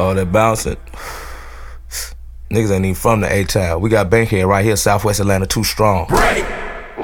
all that bouncing. Niggas ain't even from the A-Town. We got Bankhead right here, Southwest Atlanta, too strong. Break.